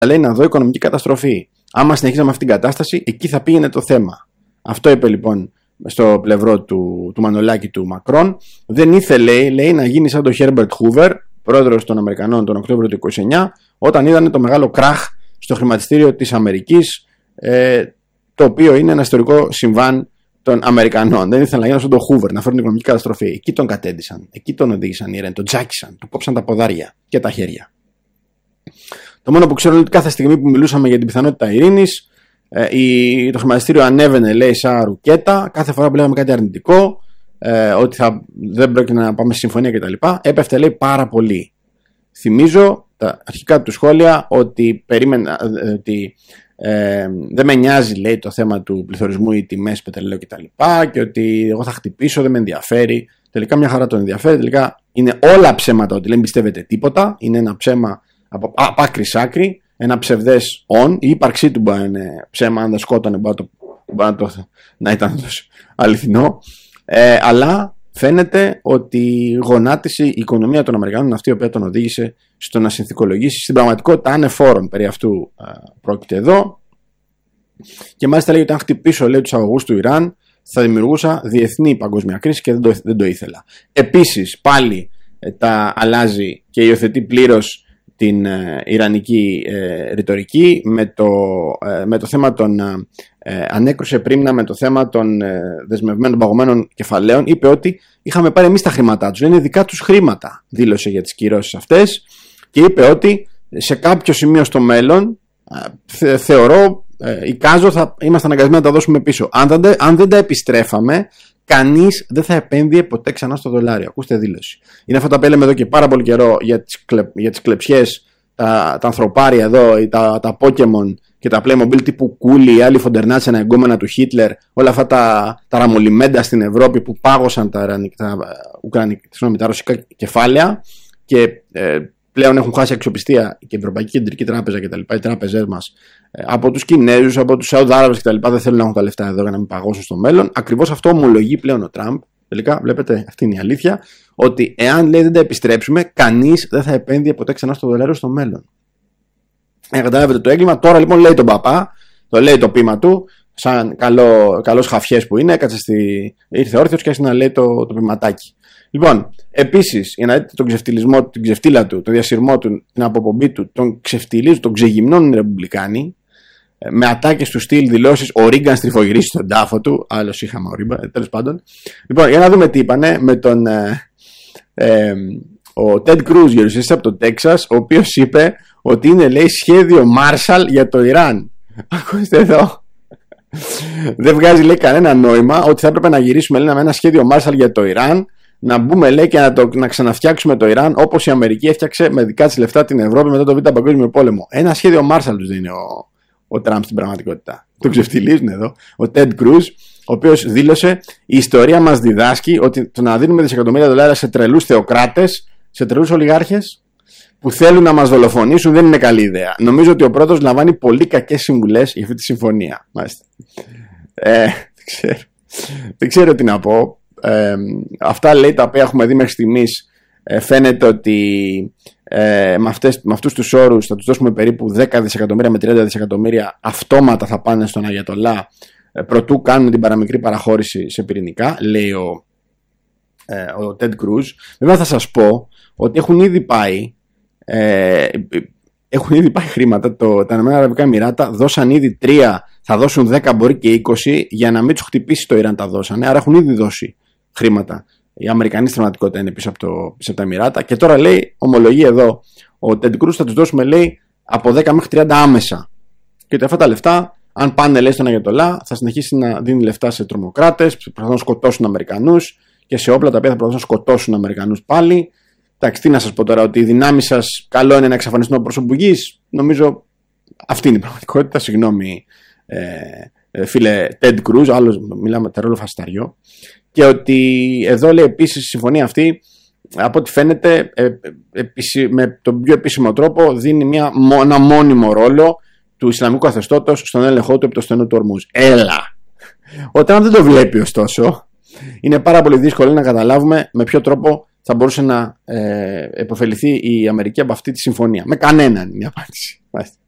λέει να δω οικονομική καταστροφή. Άμα συνεχίζαμε αυτή την κατάσταση, εκεί θα πήγαινε το θέμα. Αυτό είπε λοιπόν στο πλευρό του Μανολάκη του Μακρόν. Δεν ήθελε, λέει, να γίνει σαν τον Χέρμπερτ Χούβερ, πρόεδρος των Αμερικανών τον Οκτώβριο του 1929, όταν είδανε το μεγάλο κράχ στο χρηματιστήριο της Αμερικής, το οποίο είναι ένα ιστορικό συμβάν των Αμερικανών. Δεν ήθελαν να γίνουν σαν τον Χούβερ, να φέρουν την οικονομική καταστροφή. Εκεί τον κατέντησαν, εκεί τον οδήγησαν οι αιρέν, τον τζάκισαν, του κόψαν τα ποδάρια και τα χέρια. Το μόνο που ξέρω είναι ότι κάθε στιγμή που μιλούσαμε για την πιθανότητα ειρήνης, το χρηματιστήριο ανέβαινε, λέει, σαν ρουκέτα. Κάθε φορά που λέγαμε κάτι αρνητικό, ότι δεν πρόκειται να πάμε σε συμφωνία κτλ., έπεφτε, λέει, πάρα πολύ. Θυμίζω τα αρχικά του σχόλια ότι περίμενα ότι δεν με νοιάζει, λέει, το θέμα του πληθωρισμού ή τιμές πετρελαίου κτλ. Και ότι εγώ θα χτυπήσω, δεν με ενδιαφέρει. Τελικά μια χαρά τον ενδιαφέρει. Τελικά είναι όλα ψέματα, ότι δεν πιστεύετε τίποτα. Είναι ένα ψέμα από άκρη σ' άκρη. Ένα ψευδές όν. Η ύπαρξή του μπορεί να είναι ψέμα, αν δεν σκότωνε, να ήταν αληθινό. Αλλά φαίνεται ότι γονάτισε η οικονομία των Αμερικανών, αυτή η οποία τον οδήγησε στο να συνθηκολογήσει στην πραγματικότητα ανεφόρων. Περί αυτού πρόκειται εδώ. Και μάλιστα λέει ότι αν χτυπήσω, λέει, τους αγωγούς του Ιράν, θα δημιουργούσα διεθνή παγκόσμια κρίση και δεν το ήθελα. Επίσης πάλι τα αλλάζει και υιοθετεί πλήρως την ιρανική ρητορική με το θέμα των ανέκρουσε πρίμνα με το θέμα των δεσμευμένων παγωμένων κεφαλαίων. Είπε ότι είχαμε πάρει εμείς τα χρήματά τους, δεν είναι δικά τους χρήματα, δήλωσε για τις κυρώσεις αυτές, και είπε ότι σε κάποιο σημείο στο μέλλον θεωρώ, εικάζω, θα είμαστε αναγκασμένοι να τα δώσουμε πίσω. Αν δεν τα επιστρέφαμε, κανείς δεν θα επένδυε ποτέ ξανά στο δολάριο. Ακούστε δήλωση. Είναι αυτά τα λέμε εδώ και πάρα πολύ καιρό για τις κλεψιές, τα ανθρωπάρια εδώ, τα Pokemon και τα Playmobil τύπου Κούλι, οι άλλοι Φοντερνάτσενα εγκόμενα του Χίτλερ, όλα αυτά τα ραμολιμέντα στην Ευρώπη που πάγωσαν τα ρωσικά κεφάλαια και πλέον έχουν χάσει αξιοπιστία και η Ευρωπαϊκή Κεντρική Τράπεζα και τα λοιπά, οι τράπεζές μας, από τους Κινέζους, από τους Σαουδάραβες και τα λοιπά, δεν θέλουν να έχουν τα λεφτά εδώ για να μην παγώσουν στο μέλλον. Ακριβώς αυτό ομολογεί πλέον ο Τραμπ. Τελικά, βλέπετε, αυτή είναι η αλήθεια. Ότι εάν, λέει, δεν τα επιστρέψουμε, κανείς δεν θα επένδυε ποτέ ξανά στο δολάριο στο μέλλον. Καταλάβετε το έγκλημα. Τώρα λοιπόν λέει τον παπά, το λέει το πείμα του, σαν καλός χαφιές που είναι, ήρθε όρθιος και άρχισε να λέει το ποιηματάκι. Λοιπόν, επίσης, για να δείτε τον ξεφτυλισμό, την ξεφτύλα του, τον διασυρμό του, την αποπομπή του, τον ξεφτυλίζουν, τον ξεγυμνώνουν οι Ρεπουμπλικάνοι, με ατάκες του στυλ δηλώσεις ο Ρίγκαν στριφογυρίσει στον τάφο του. Άλλος είχαμε ο Ρίγκαν, τέλος πάντων. Λοιπόν, για να δούμε τι είπανε με τον. Ο Τεντ Κρούζ, γερουσιαστής από το Τέξας, ο οποίος είπε ότι είναι, λέει, σχέδιο Μάρσαλ για το Ιράν. Ακούστε εδώ. Δεν βγάζει, λέει, κανένα νόημα ότι θα έπρεπε να γυρίσουμε, λέει, με ένα σχέδιο Μάρσαλ για το Ιράν, να μπούμε, λέει, και να ξαναφτιάξουμε το Ιράν όπως η Αμερική έφτιαξε με δικά της λεφτά την Ευρώπη μετά το Β' Παγκόσμιο Πόλεμο. Ένα σχέδιο Μάρσαλ τους δίνει ο Τραμπ στην πραγματικότητα. Το ξεφτιλίζουν εδώ. Ο Τεντ Κρούζ, ο οποίος δήλωσε: η ιστορία μας διδάσκει ότι το να δίνουμε δισεκατομμύρια δολάρια σε τρελούς θεοκράτες, σε τρελούς ολιγάρχες που θέλουν να μας δολοφονήσουν, δεν είναι καλή ιδέα. Νομίζω ότι ο πρώτος λαμβάνει πολύ κακές συμβουλές για αυτή τη συμφωνία. Μάλιστα. Δεν ξέρω τι να πω. Αυτά, λέει, τα οποία έχουμε δει μέχρι στιγμής, φαίνεται ότι με αυτούς τους όρους θα τους δώσουμε περίπου 10 δισεκατομμύρια με 30 δισεκατομμύρια αυτόματα θα πάνε στον Αγιατολά, προτού κάνουν την παραμικρή παραχώρηση σε πυρηνικά, λέει ο Τεντ Κρούζ. Βέβαια θα σας πω ότι έχουν ήδη πάει χρήματα. Τα Ηνωμένα Αραβικά Εμιράτα δώσαν ήδη 3, θα δώσουν 10, μπορεί και 20, για να μην τους χτυπήσει το Ιράν, τα δώσανε. Άρα έχουν ήδη δώσει χρήματα. Η Αμερικανή στρατιωτικότητα είναι πίσω από τα Εμιράτα. Και τώρα, λέει, ομολογεί εδώ ο Τεντ Κρούζ, θα τους δώσουμε, λέει, από 10 μέχρι 30 άμεσα. Και ότι αυτά τα λεφτά, αν πάνε, λέει, στον Αγιατολά, θα συνεχίσει να δίνει λεφτά σε τρομοκράτες που προσπαθούν να σκοτώσουν Αμερικανούς και σε όπλα τα οποία θα προσπαθούν να σκοτώσουν Αμερικανούς πάλι. Εντάξει, τι να σας πω τώρα, ότι οι δυνάμεις σας καλό είναι να εξαφανιστούν από πρόσωπου γης. Νομίζω αυτή είναι η πραγματικότητα. Συγγνώμη, φίλε Τεντ Κρούζ, άλλος μιλάμε τερόλο φασισταριό. Και ότι εδώ, λέει, επίσης η συμφωνία αυτή, από ό,τι φαίνεται, με τον πιο επίσημο τρόπο δίνει ένα μόνιμο ρόλο του Ισλαμικού καθεστώτος στον έλεγχό του επί το στενό του Ορμούζ. Έλα! Ο Τραμπ δεν το βλέπει, ωστόσο. Είναι πάρα πολύ δύσκολο να καταλάβουμε με ποιο τρόπο θα μπορούσε να επωφεληθεί η Αμερική από αυτή τη συμφωνία. Με κανέναν είναι η απάντηση.